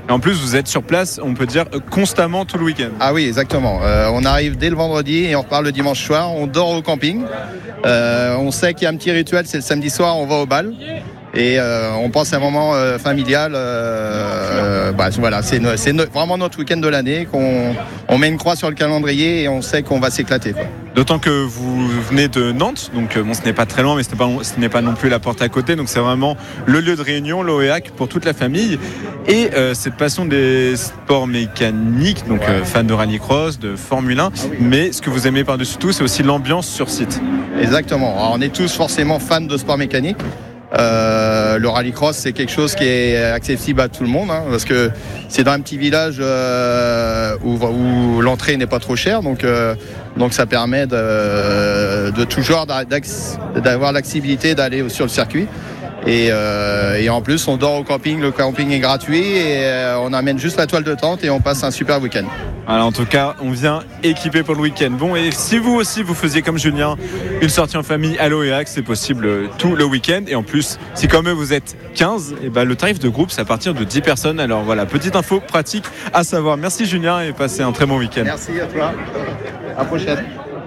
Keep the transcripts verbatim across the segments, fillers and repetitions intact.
Et en plus, vous êtes sur place, on peut dire, constamment tout le week-end. Ah oui, exactement. Euh, on arrive dès le vendredi et on repart le dimanche soir. On dort au camping. Euh, on sait qu'il y a un petit rituel, c'est le samedi soir, on va au bal. Et euh, on pense à un moment euh, familial. Euh, bah, voilà, c'est, no, c'est no, vraiment notre week-end de l'année. Qu'on, on met une croix sur le calendrier et on sait qu'on va s'éclater, quoi. D'autant que vous venez de Nantes, donc bon, ce n'est pas très loin, mais ce n'est pas, ce n'est pas non plus la porte à côté. Donc c'est vraiment le lieu de réunion, l'O E A C, pour toute la famille. Et euh, cette passion des sports mécaniques, donc euh, fan de rallycross, de Formule un. Ah oui. Mais ce que vous aimez par-dessus tout, c'est aussi l'ambiance sur site. Exactement. Alors, on est tous forcément fans de sport mécanique. Euh, le rallycross, c'est quelque chose qui est accessible à tout le monde, hein, parce que c'est dans un petit village euh, où, où l'entrée n'est pas trop chère, donc, euh, donc ça permet de, de toujours d'avoir l'accessibilité d'aller sur le circuit. Et, euh, et en plus, on dort au camping, le camping est gratuit et euh, on amène juste la toile de tente et on passe un super week-end. Alors en tout cas, on vient équipé pour le week-end. Bon, et si vous aussi, vous faisiez comme Julien, une sortie en famille à l'O E A C, c'est possible tout le week-end. Et en plus, si comme eux, vous êtes quinze, et ben, le tarif de groupe, c'est à partir de dix personnes. Alors voilà, petite info pratique à savoir. Merci Julien et passez un très bon week-end. Merci à toi. À la prochaine.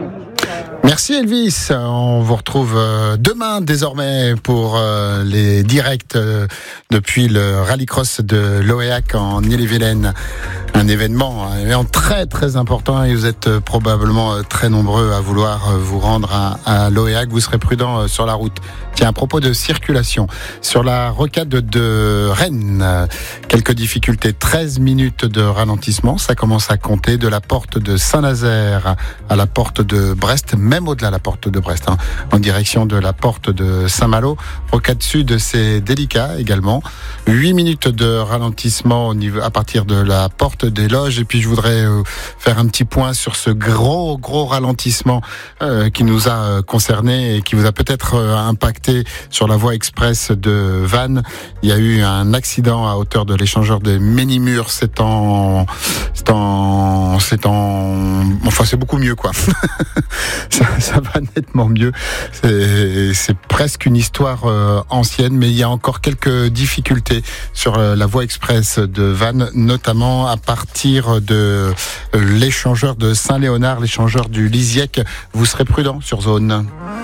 Merci Elvis, on vous retrouve demain désormais pour les directs depuis le rallycross de l'O E A C en Ille-et-Vilaine. Un événement un très très important et vous êtes probablement très nombreux à vouloir vous rendre à, à l'O E A C. Vous serez prudent sur la route. Tiens, à propos de circulation, sur la rocade de Rennes, quelques difficultés, treize minutes de ralentissement. Ça commence à compter de la porte de Saint-Nazaire à la porte de Brest, même au-delà de la porte de Brest, hein, en direction de la porte de Saint-Malo. Rocade sud, c'est délicat également. huit minutes de ralentissement au niveau, à partir de la porte des Loges. Et puis je voudrais euh, faire un petit point sur ce gros, gros ralentissement euh, qui nous a concerné et qui vous a peut-être euh, impacté sur la voie express de Vannes. Il y a eu un accident à hauteur de l'échangeur de Ménimur. C'est en, c'est en, c'est en, enfin c'est beaucoup mieux quoi. ça, ça va nettement mieux. C'est, c'est presque une histoire euh, ancienne, mais il y a encore quelques difficultés sur euh, la voie express de Vannes, notamment à partir de euh, l'échangeur de Saint-Léonard, l'échangeur du Lisiec. Vous serez prudent sur zone.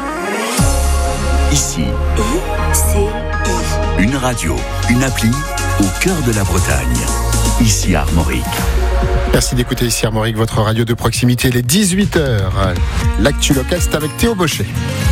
Ici, une radio, une appli au cœur de la Bretagne. Ici Armorique. Merci d'écouter ici Armorique, votre radio de proximité. Il est dix-huit heures. L'actu locale, c'est avec Théo Bochet.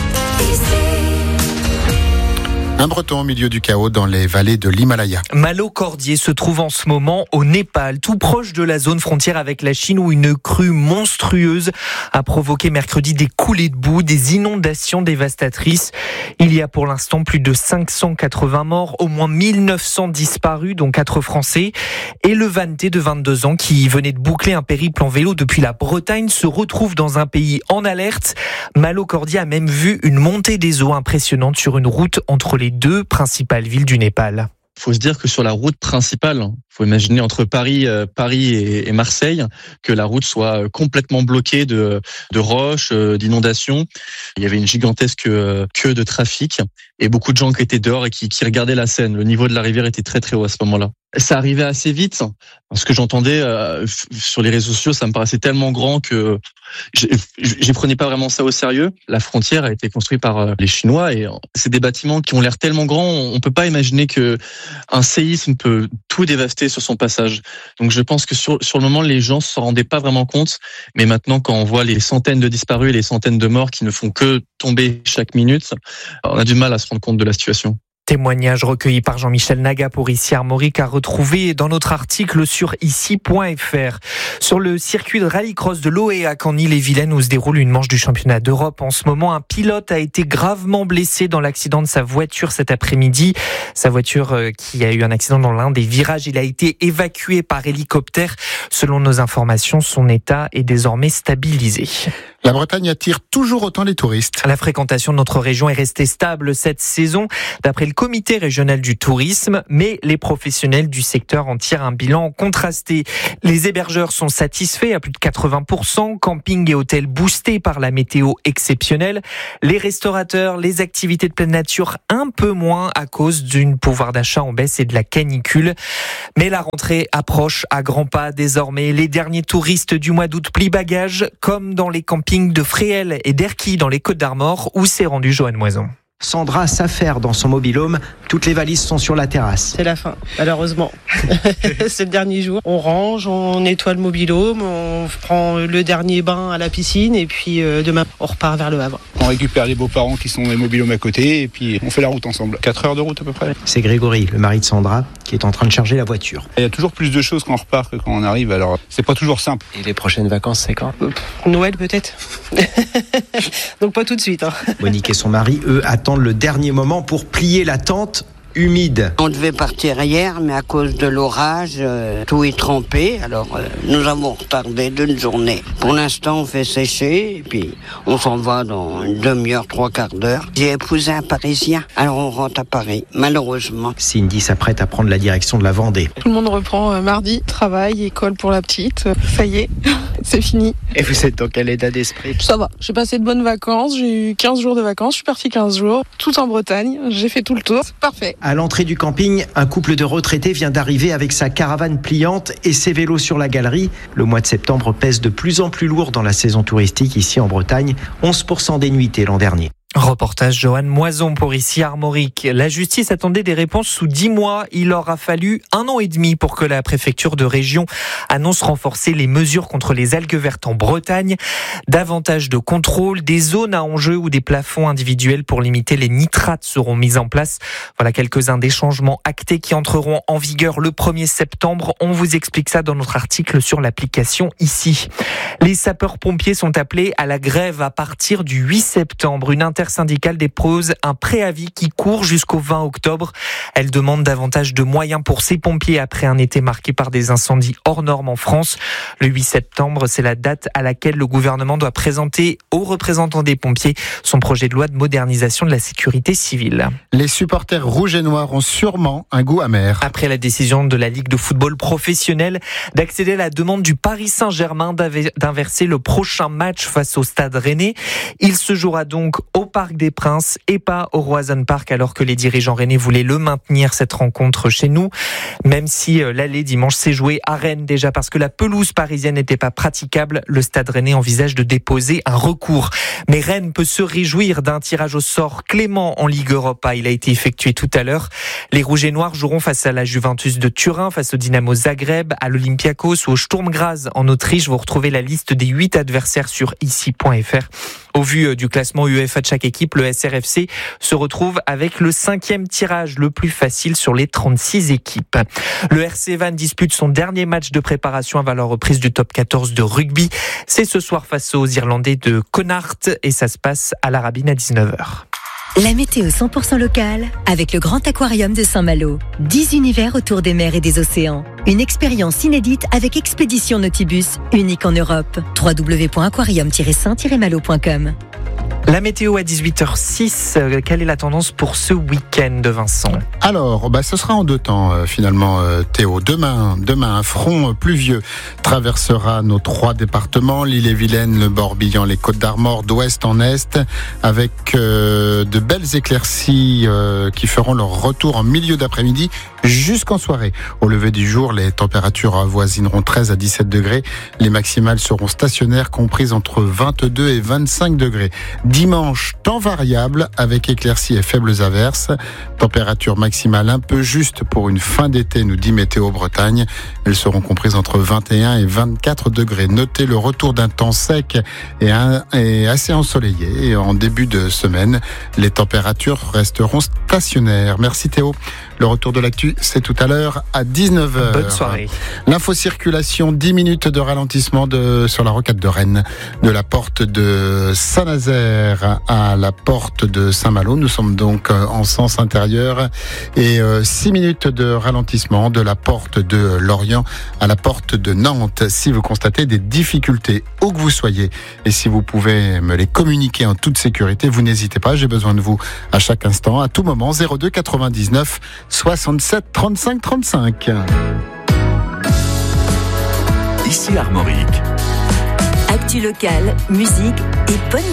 Un Breton au milieu du chaos dans les vallées de l'Himalaya. Malo Cordier se trouve en ce moment au Népal, tout proche de la zone frontière avec la Chine, où une crue monstrueuse a provoqué mercredi des coulées de boue, des inondations dévastatrices. Il y a pour l'instant plus de cinq cent quatre-vingts morts, au moins mille neuf cents disparus, dont quatre Français. Et le Vannetais de vingt-deux ans, qui venait de boucler un périple en vélo depuis la Bretagne, se retrouve dans un pays en alerte. Malo Cordier a même vu une montée des eaux impressionnante sur une route entre les deux principales villes du Népal. Il faut se dire que sur la route principale, il faut imaginer entre Paris, euh, Paris et, et Marseille, que la route soit complètement bloquée de, de roches, euh, d'inondations. Il y avait une gigantesque euh, queue de trafic et beaucoup de gens qui étaient dehors et qui, qui regardaient la Seine. Le niveau de la rivière était très très haut à ce moment-là. Ça arrivait assez vite. Ce que j'entendais euh, f- sur les réseaux sociaux, ça me paraissait tellement grand que j'y prenais pas vraiment ça au sérieux. La frontière a été construite par euh, les Chinois et c'est des bâtiments qui ont l'air tellement grands, on peut pas imaginer que un séisme peut tout dévaster sur son passage. Donc je pense que sur, sur le moment, les gens s'en rendaient pas vraiment compte. Mais maintenant, quand on voit les centaines de disparus et les centaines de morts qui ne font que tomber chaque minute, on a du mal à se rendre compte de la situation. Témoignage recueilli par Jean-Michel Naga pour Ici Armorique, à retrouver dans notre article sur ici point f r. Sur le circuit de rallycross de l'O E A C en Ille-et-Vilaine, où se déroule une manche du championnat d'Europe en ce moment, un pilote a été gravement blessé dans l'accident de sa voiture cet après-midi. Sa voiture qui a eu un accident dans l'un des virages, il a été évacué par hélicoptère. Selon nos informations, son état est désormais stabilisé. La Bretagne attire toujours autant les touristes. La fréquentation de notre région est restée stable cette saison. D'après le comité régional du tourisme, mais les professionnels du secteur en tirent un bilan contrasté. Les hébergeurs sont satisfaits à plus de quatre-vingts pour cent, camping et hôtels boostés par la météo exceptionnelle. Les restaurateurs, les activités de pleine nature un peu moins à cause d'un pouvoir d'achat en baisse et de la canicule. Mais la rentrée approche à grands pas désormais. Les derniers touristes du mois d'août plient bagages, comme dans les campings de Fréhel et d'Erquy dans les Côtes-d'Armor, où s'est rendu Joanne Moison. Sandra s'affaire dans son mobil-home. Toutes les valises sont sur la terrasse. C'est la fin, malheureusement. C'est le dernier jour. On range, on nettoie le mobil-home, on prend le dernier bain à la piscine et puis euh, demain, on repart vers le Havre. On récupère les beaux-parents qui sont dans les mobil-homes à côté et puis on fait la route ensemble. quatre heures de route à peu près. C'est Grégory, le mari de Sandra, qui est en train de charger la voiture. Il y a toujours plus de choses quand on repart que quand on arrive, alors c'est pas toujours simple. Et les prochaines vacances, c'est quand ? Noël peut-être. Donc pas tout de suite. Hein. Monique et son mari, eux, attendent le dernier moment pour plier la tente humide. On devait partir hier, mais à cause de l'orage, euh, tout est trempé. Alors, euh, nous avons retardé d'une journée. Pour l'instant, on fait sécher, et puis on s'en va dans une demi-heure, trois quarts d'heure. J'ai épousé un Parisien, alors on rentre à Paris, malheureusement. Cindy s'apprête à prendre la direction de la Vendée. Tout le monde reprend euh, mardi, travail, école pour la petite. Euh, ça y est, c'est fini. Et vous êtes dans quel état d'esprit ? Ça va, j'ai passé de bonnes vacances, j'ai eu quinze jours de vacances, je suis partie quinze jours, tout en Bretagne, j'ai fait tout le tour, c'est parfait. À l'entrée du camping, un couple de retraités vient d'arriver avec sa caravane pliante et ses vélos sur la galerie. Le mois de septembre pèse de plus en plus lourd dans la saison touristique ici en Bretagne, onze pour cent des nuitées l'an dernier. Reportage Joanne Moison pour ici Armorique. La justice attendait des réponses sous dix mois. Il aura fallu un an et demi pour que la préfecture de région annonce renforcer les mesures contre les algues vertes en Bretagne. Davantage de contrôle, des zones à enjeu ou des plafonds individuels pour limiter les nitrates seront mis en place. Voilà quelques-uns des changements actés qui entreront en vigueur le premier septembre. On vous explique ça dans notre article sur l'application ici. Les sapeurs-pompiers sont appelés à la grève à partir du huit septembre. Une intersyndicale dépose un préavis qui court jusqu'au vingt octobre. Elle demande davantage de moyens pour ces pompiers après un été marqué par des incendies hors normes en France. Le huit septembre, c'est la date à laquelle le gouvernement doit présenter aux représentants des pompiers son projet de loi de modernisation de la sécurité civile. Les supporters rouges et noirs ont sûrement un goût amer. Après la décision de la Ligue de football professionnel d'accéder à la demande du Paris Saint-Germain d'inverser le prochain match face au Stade Rennais, il se jouera donc au Parc des Princes et pas au Roazhon Park, alors que les dirigeants rennais voulaient le maintenir, cette rencontre chez nous, même si l'aller dimanche s'est joué à Rennes déjà parce que la pelouse parisienne n'était pas praticable. Le Stade Rennais envisage de déposer un recours. Mais Rennes peut se réjouir d'un tirage au sort clément en Ligue Europa. Il a été effectué tout à l'heure. Les Rouges et Noirs joueront face à la Juventus de Turin, face au Dynamo Zagreb, à l'Olympiakos ou au Sturm Graz en Autriche. Vous retrouvez la liste des huit adversaires sur ici point f r. Au vu du classement UEFA de chaque équipe, le S R F C se retrouve avec le cinquième tirage le plus facile sur les trente-six équipes. Le R C Vannes dispute son dernier match de préparation avant la reprise du top quatorze de rugby. C'est ce soir face aux Irlandais de Connacht et ça se passe à la Rabine à dix-neuf heures. La météo cent pour cent locale avec le Grand Aquarium de Saint-Malo. dix univers autour des mers et des océans. Une expérience inédite avec Expédition Nautibus, unique en Europe. w w w point aquarium tiret saint tiret malo point com. La météo à dix-huit heures six, quelle est la tendance pour ce week-end de Vincent ? Alors, bah, ce sera en deux temps euh, finalement euh, Théo. Demain, demain, un front pluvieux traversera nos trois départements, l'Ille-et-Vilaine, le Morbihan, les Côtes-d'Armor, d'ouest en est, avec euh, de belles éclaircies euh, qui feront leur retour en milieu d'après-midi jusqu'en soirée. Au lever du jour, les températures avoisineront treize à dix-sept degrés. Les maximales seront stationnaires, comprises entre vingt-deux et vingt-cinq degrés. Dimanche, temps variable avec éclaircies et faibles averses. Température maximale un peu juste pour une fin d'été, nous dit Météo Bretagne. Elles seront comprises entre vingt et un et vingt-quatre degrés. Notez le retour d'un temps sec et, un, et assez ensoleillé. Et en début de semaine, les températures resteront stationnaires. Merci Théo. Le retour de l'actu, c'est tout à l'heure à dix-neuf heures. Bonne soirée. L'info circulation, dix minutes de ralentissement de, sur la rocade de Rennes, de la porte de Saint-Nazaire à la porte de Saint-Malo. Nous sommes donc en sens intérieur et euh, six minutes de ralentissement de la porte de Lorient à la porte de Nantes. Si vous constatez des difficultés, où que vous soyez, et si vous pouvez me les communiquer en toute sécurité, vous n'hésitez pas, j'ai besoin de vous à chaque instant, à tout moment. Zéro deux quatre-vingt-dix-neuf soixante-sept trente-cinq trente-cinq. Ici Armorique. Actu locale, musique et bonne